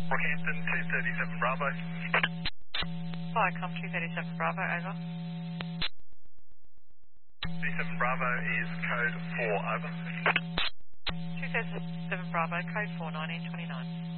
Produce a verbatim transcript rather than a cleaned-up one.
Rockhampton, two thirty-seven Bravo. Viacom two thirty-seven Bravo, over. thirty-seven Bravo is code four, over. two thirty-seven Bravo, code four, nineteen twenty-nine.